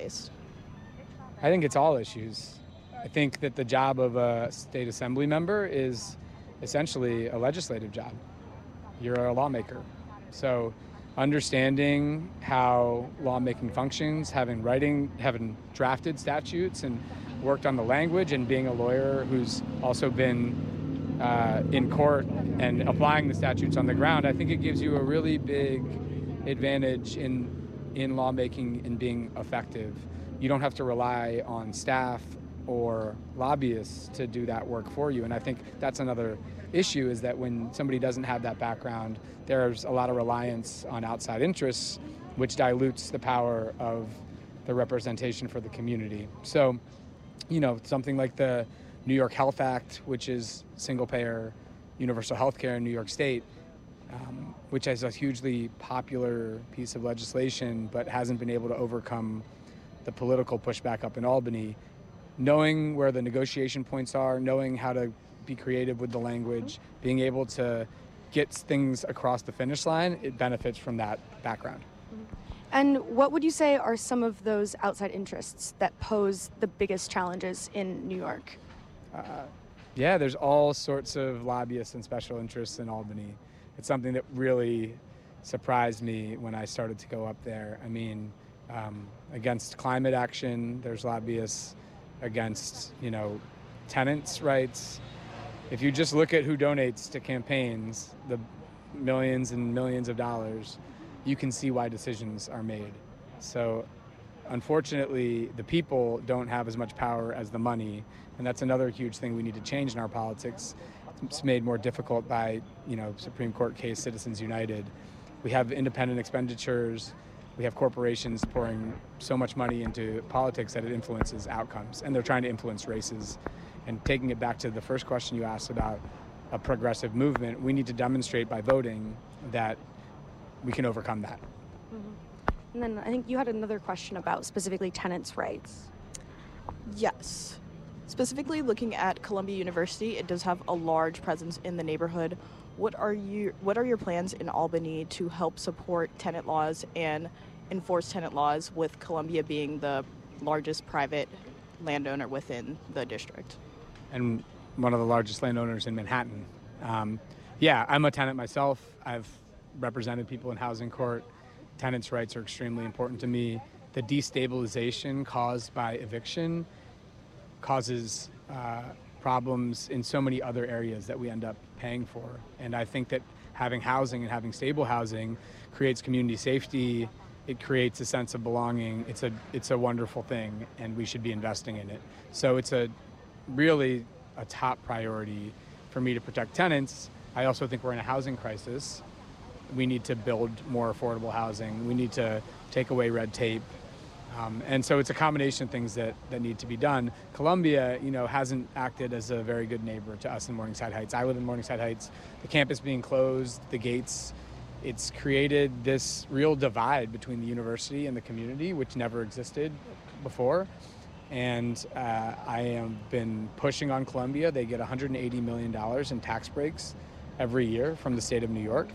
faced? I think it's all issues. I think that the job of a state assembly member is essentially a legislative job. You're a lawmaker. So understanding how lawmaking functions, having drafted statutes and worked on the language, and being a lawyer who's also been in court and applying the statutes on the ground, I think it gives you a really big advantage in lawmaking and being effective. You don't have to rely on staff or lobbyists to do that work for you. And I think that's another issue, is that when somebody doesn't have that background, there's a lot of reliance on outside interests, which dilutes the power of the representation for the community. So, something like the New York Health Act, which is single-payer universal health care in New York State, which is a hugely popular piece of legislation but hasn't been able to overcome the political pushback up in Albany. Knowing where the negotiation points are, knowing how to be creative with the language, being able to get things across the finish line, it benefits from that background. And what would you say are some of those outside interests that pose the biggest challenges in New York? There's all sorts of lobbyists and special interests in Albany. It's something that really surprised me when I started to go up there. I mean, against climate action, there's lobbyists against, tenants' rights. If you just look at who donates to campaigns, the millions and millions of dollars, you can see why decisions are made. So unfortunately, the people don't have as much power as the money, and that's another huge thing we need to change in our politics. It's made more difficult by, Supreme Court case Citizens United. We have independent expenditures. We have corporations pouring so much money into politics that it influences outcomes, and they're trying to influence races. And taking it back to the first question you asked about a progressive movement, we need to demonstrate by voting that we can overcome that. Mm-hmm. And then I think you had another question about specifically tenants' rights. Yes. Specifically looking at Columbia University, it does have a large presence in the neighborhood. What are your plans in Albany to help support tenant laws and enforce tenant laws, with Columbia being the largest private landowner within the district? And one of the largest landowners in Manhattan. I'm a tenant myself. I've represented people in housing court. Tenants' rights are extremely important to me. The destabilization caused by eviction causes problems in so many other areas that we end up paying for. And I think that having housing and having stable housing creates community safety. It creates a sense of belonging. It's a wonderful thing, and we should be investing in it. So it's really a top priority for me to protect tenants. I also think we're in a housing crisis. We need to build more affordable housing. We need to take away red tape. And so it's a combination of things that need to be done. Columbia, hasn't acted as a very good neighbor to us in Morningside Heights. I live in Morningside Heights. The campus being closed, the gates, it's created this real divide between the university and the community, which never existed before. And I have been pushing on Columbia. They get $180 million in tax breaks every year from the state of New York.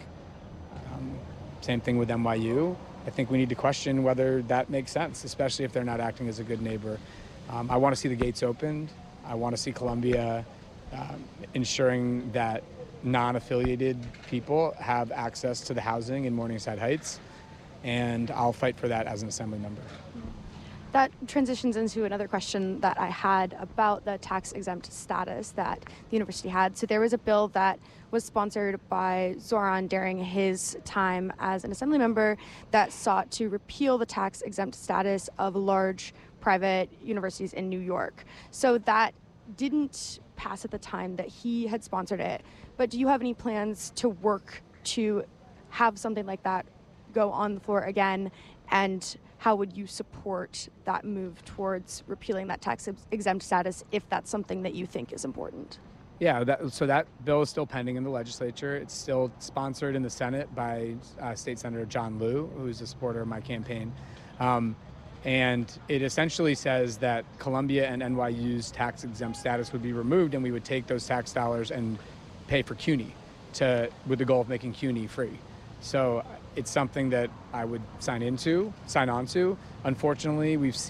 Same thing with NYU. I think we need to question whether that makes sense, especially if they're not acting as a good neighbor. I want to see the gates opened. I want to see Columbia ensuring that non-affiliated people have access to the housing in Morningside Heights, and I'll fight for that as an assembly member. That transitions into another question that I had about the tax-exempt status that the university had. So there was a bill that was sponsored by Zoran during his time as an assembly member that sought to repeal the tax-exempt status of large private universities in New York. So that didn't pass at the time that he had sponsored it. But do you have any plans to work to have something like that go on the floor again? And how would you support that move towards repealing that tax-exempt status if that's something that you think is important? Yeah, that bill is still pending in the legislature. It's still sponsored in the Senate by State Senator John Liu, who's a supporter of my campaign. And it essentially says that Columbia and NYU's tax-exempt status would be removed, and we would take those tax dollars and pay for CUNY with the goal of making CUNY free. So it's something that I would sign on to. Unfortunately, we've